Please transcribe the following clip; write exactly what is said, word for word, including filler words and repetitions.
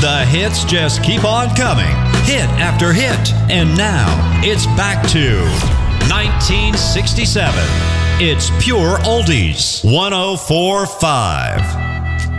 The hits just keep on coming, hit after hit. And now, it's back to nineteen sixty-seven. It's Pure Oldies, one oh four point five.